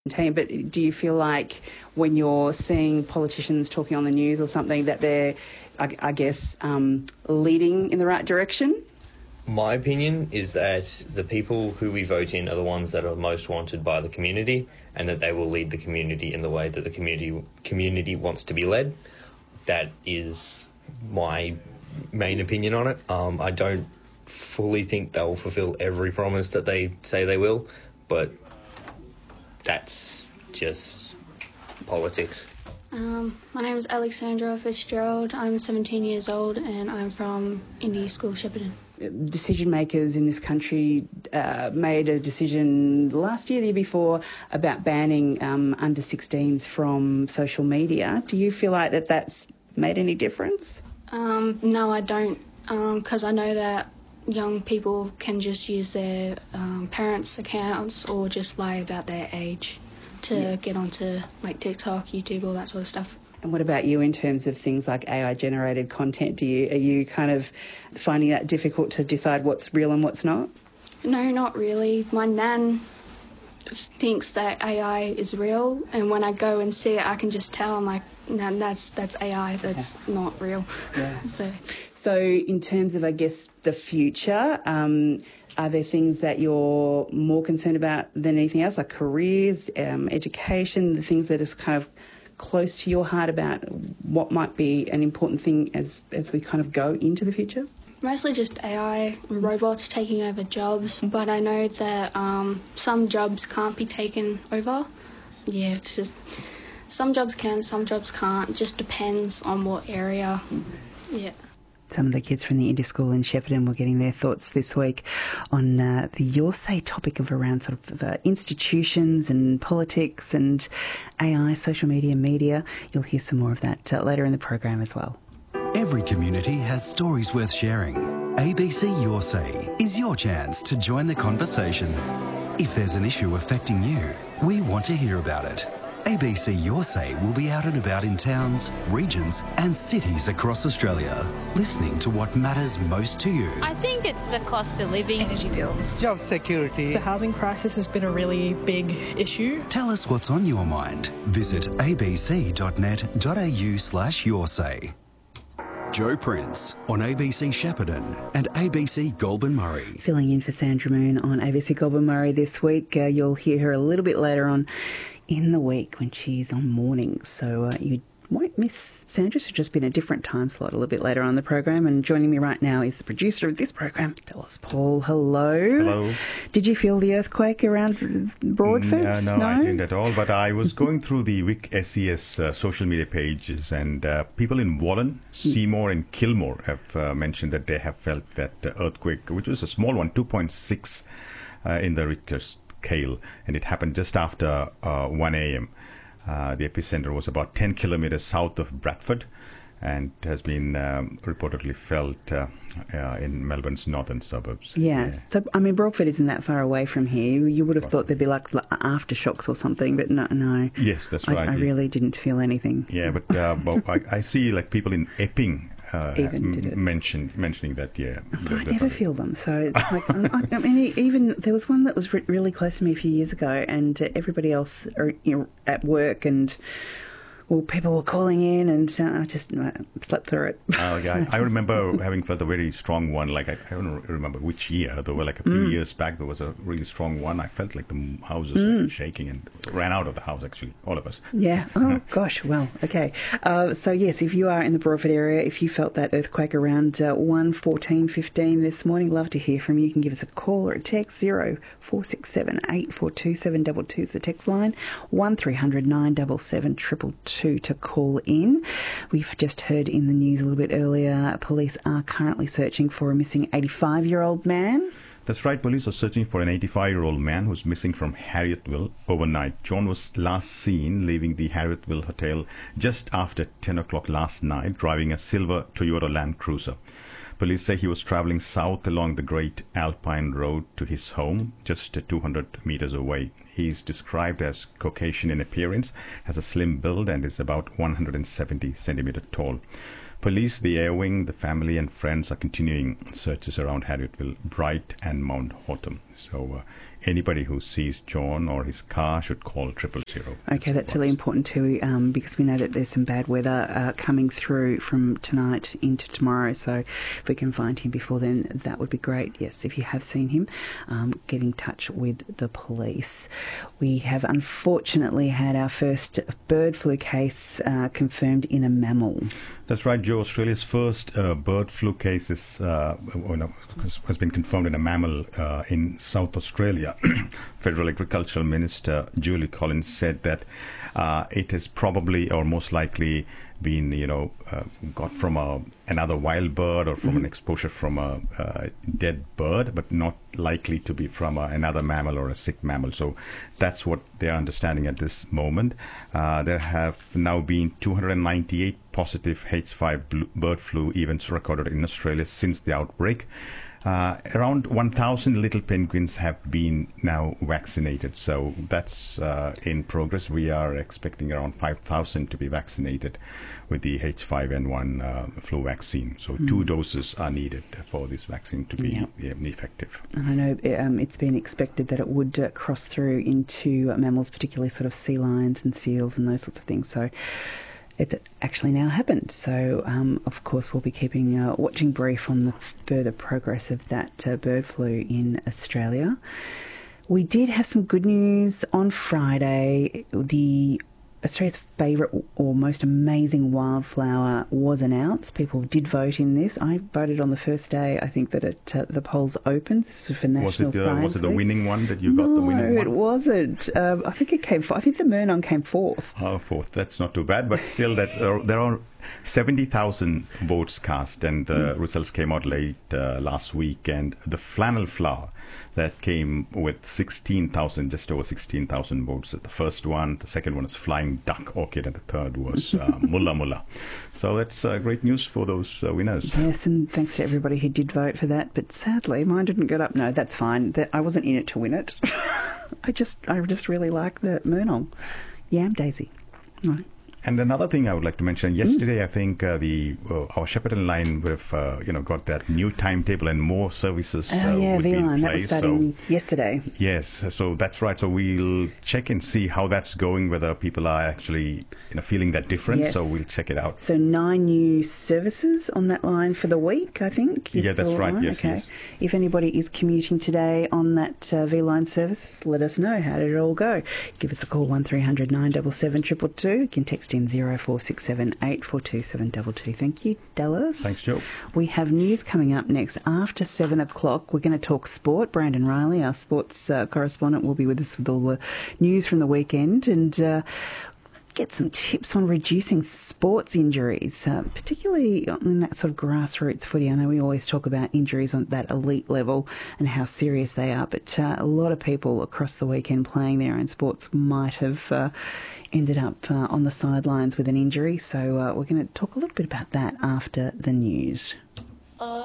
team, but do you feel like when you're seeing politicians talking on the news or something that they're, I guess, leading in the right direction? My opinion is that the people who we vote in are the ones that are most wanted by the community, and that they will lead the community in the way that the community wants to be led. That is my main opinion on it. I don't fully think they'll fulfil every promise that they say they will, but that's just politics. My name is Alexandra Fitzgerald. I'm 17 years old and I'm from Indie School, Shepparton. Decision makers in this country made a decision last year, the year before, about banning under 16s from social media. Do you feel like that's made any difference? No, I don't, because I know that young people can just use their parents' accounts or just lie about their age to get onto like TikTok, YouTube, all that sort of stuff. And what about you in terms of things like AI-generated content? Are you kind of finding that difficult to decide what's real and what's not? No, not really. My nan thinks that AI is real, and when I go and see it, I can just tell. I'm like, no, that's AI. That's not real. Yeah. So in terms of, I guess, the future, are there things that you're more concerned about than anything else, like careers, education, the things that is kind of close to your heart about what might be an important thing as we kind of go into the future? mostly just AI and robots taking over jobs, but I know that some jobs can't be taken over. Yeah, it's just some jobs can, some jobs can't. It just depends on what area. Yeah. Some of the kids from the Indie School in Shepparton were getting their thoughts this week on the Your Say topic of around sort of institutions and politics and AI, social media. You'll hear some more of that later in the program as well. Every community has stories worth sharing. ABC Your Say is your chance to join the conversation. If there's an issue affecting you, we want to hear about it. ABC Your Say will be out and about in towns, regions and cities across Australia, listening to what matters most to you. I think it's the cost of living, energy bills, job security. The housing crisis has been a really big issue. Tell us what's on your mind. Visit abc.net.au/yoursay. Joe Prince on ABC Shepparton and ABC Goulburn Murray. Filling in for Sandra Moon on ABC Goulburn Murray this week. You'll hear her a little bit later on in the week when she's on mornings. So you won't miss Sandra. She's just been a different time slot a little bit later on in the program. And joining me right now is the producer of this program, Phyllis Paul. Hello. Hello. Did you feel the earthquake around Broadford? No, I didn't at all. But I was going through the Vic SES social media pages, and people in Wallen, Seymour and Kilmore have mentioned that they have felt that earthquake, which was a small one, 2.6 in the Richter scale, and it happened just after 1 a.m. The epicenter was about 10 kilometers south of Bradford and has been reportedly felt in Melbourne's northern suburbs. Yeah. So, I mean, Broadford isn't that far away from here. You would have thought there'd be like aftershocks or something, but no. Yes, that's right. I really didn't feel anything. Yeah, but I see like people in Epping mentioning that, yeah. I never feel them. So it's like, I mean, even there was one that was really close to me a few years ago, and everybody else are, at work, and people were calling in, and I just slept through it. Oh, yeah. I remember having felt a very strong one. Like I don't remember which year. There were like a few years back. There was a really strong one. I felt like the house was shaking and ran out of the house. Actually, all of us. Yeah. Oh gosh. Well. Okay. So yes, if you are in the Broadford area, if you felt that earthquake around 1:14:15 this morning, love to hear from you. You can give us a call or a text 0467 842 722 is the text line. 1300 977 222 to call in. We've just heard in the news a little bit earlier, police are currently searching for a missing 85-year-old man. That's right. Police are searching for an 85-year-old man who's missing from Harrietville overnight. John was last seen leaving the Harrietville Hotel just after 10 o'clock last night, driving a silver Toyota Land Cruiser. Police say he was travelling south along the Great Alpine Road to his home, just 200 metres away. He's described as Caucasian in appearance, has a slim build and is about 170 centimetres tall. Police, the Air Wing, the family and friends are continuing searches around Harrietville, Bright and Mount Hotham. So anybody who sees John or his car should call 000. Okay, that's really important too, because we know that there's some bad weather coming through from tonight into tomorrow. So if we can find him before then, that would be great. Yes, if you have seen him, get in touch with the police. We have unfortunately had our first bird flu case confirmed in a mammal. That's right, Joe. Australia's first bird flu case has been confirmed in a mammal in South Australia. Federal Agricultural Minister Julie Collins said that it has probably or most likely been, got from another wild bird or from an exposure from a dead bird, but not likely to be from another mammal or a sick mammal. So that's what they are understanding at this moment. There have now been 298 positive H5 bird flu events recorded in Australia since the outbreak. Around 1,000 little penguins have been now vaccinated, so that's in progress. We are expecting around 5,000 to be vaccinated with the H5N1 flu vaccine. So 2 doses are needed for this vaccine to be effective. And I know it's been expected that it would cross through into mammals, particularly sort of sea lions and seals and those sorts of things. So it actually now happened. So, of course, we'll be keeping watching brief on the further progress of that bird flu in Australia. We did have some good news on Friday. Australia's favourite or most amazing wildflower was announced. People did vote in this. I voted on the first day. I think that the polls opened. This was for National Science Week. Was it the winning one that you got? The winning one? No, it wasn't. I think it came. I think the Murnong came fourth. Oh, fourth. That's not too bad, but still, there are 70,000 votes cast, and the results came out late last week. And the flannel flower that came with 16,000, just over 16,000 votes. The first one, the second one is Flying Duck Orchid, and the third was Mulla Mulla. So that's great news for those winners. Yes, and thanks to everybody who did vote for that. But sadly, mine didn't get up. No, that's fine. I wasn't in it to win it. I just really like the Murnong Yam Daisy. Right. And another thing I would like to mention, yesterday I think our Shepparton line would have got that new timetable and more services would be in place. That was starting yesterday. Yes, so that's right. So we'll check and see how that's going, whether people are actually feeling that difference. Yes. So we'll check it out. So 9 new services on that line for the week, I think. Yeah, that's right. Yes, okay. Yes. If anybody is commuting today on that V-Line service, let us know. How did it all go? Give us a call, 1300 977 222. You can text in 0467 842 722. Thank you, Dallas. Thanks, Joe. We have news coming up next after 7 o'clock. We're going to talk sport. Brandon Riley, our sports correspondent, will be with us with all the news from the weekend and get some tips on reducing sports injuries, particularly in that sort of grassroots footy. I know we always talk about injuries on that elite level and how serious they are, but a lot of people across the weekend playing their own sports might have ended up on the sidelines with an injury. So we're going to talk a little bit about that after the news.